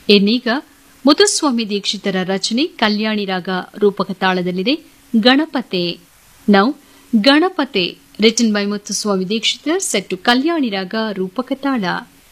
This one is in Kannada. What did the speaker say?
ಇನ್ನೀಗ ಮುತ್ತುಸ್ವಾಮಿ ದೀಕ್ಷಿತರ ರಚನೆ ಕಲ್ಯಾಣಿ ರಾಗ ರೂಪಕ ತಾಳದಲ್ಲಿದೆ ಗಣಪತೆ. Now ಗಣಪತೆ written by Muthuswamy Dikshitar, set to ಕಲ್ಯಾಣಿ ರಾಗ ರೂಪಕ ತಾಳ.